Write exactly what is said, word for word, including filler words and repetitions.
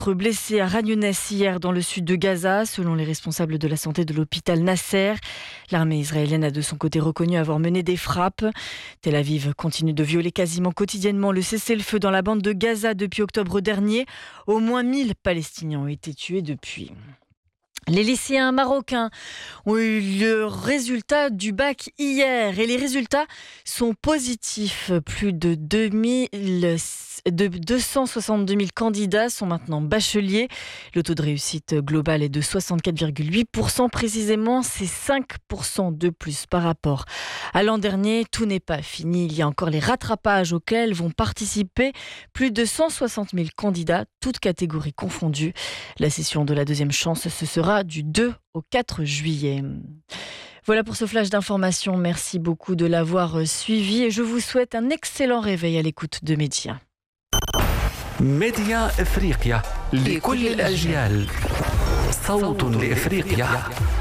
Blessés à Khan Younes hier dans le sud de Gaza, selon les responsables de la santé de l'hôpital Nasser. L'armée israélienne a de son côté reconnu avoir mené des frappes. Tel Aviv continue de violer quasiment quotidiennement le cessez-le-feu dans la bande de Gaza depuis octobre dernier. Au moins mille Palestiniens ont été tués depuis. Les lycéens marocains ont eu le résultat du bac hier et les résultats sont positifs. Plus de deux mille, de deux cent soixante-deux mille candidats sont maintenant bacheliers. Le taux de réussite global est de soixante-quatre virgule huit pour cent précisément. C'est cinq pour cent de plus par rapport à l'an dernier. Tout n'est pas fini. Il y a encore les rattrapages auxquels vont participer plus de cent soixante mille candidats, toutes catégories confondues. La session de la deuxième chance, ce sera du deux au quatre juillet. Voilà pour ce flash d'information. Merci beaucoup de l'avoir suivi et je vous souhaite un excellent réveil à l'écoute de Média. ميديا إفريقيا لكل الأجيال، صوت لإفريقيا.